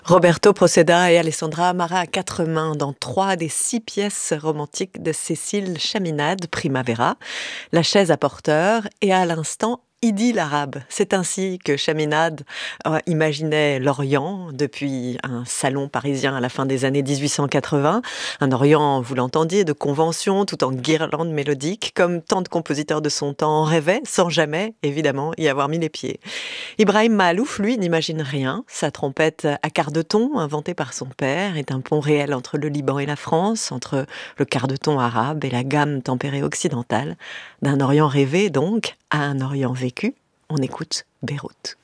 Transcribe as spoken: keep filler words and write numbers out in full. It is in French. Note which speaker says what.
Speaker 1: Roberto Proceda et Alessandra Amara à quatre mains dans trois des six pièces romantiques de Cécile Chaminade, Primavera, La chaise à porteur et à l'instant Idylle arabe. C'est ainsi que Chaminade euh, imaginait l'Orient depuis un salon parisien à la fin des années dix-huit cent quatre-vingts. Un Orient, vous l'entendiez, de conventions tout en guirlandes mélodiques, comme tant de compositeurs de son temps en rêvaient, sans jamais, évidemment, y avoir mis les pieds. Ibrahim Mahalouf, lui, n'imagine rien. Sa trompette à quart de ton, inventée par son père, est un pont réel entre le Liban et la France, entre le quart de ton arabe et la gamme tempérée occidentale. D'un Orient rêvé, donc, à un Orient vécu, on écoute Beyrouth.